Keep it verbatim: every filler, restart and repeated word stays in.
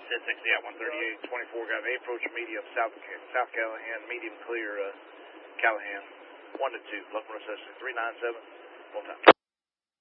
ten sixty at one thirty-eight twenty-four, got an approach medium, South South Callahan, medium clear, uh, Callahan, one to two, left one recession, three nine seven, full time.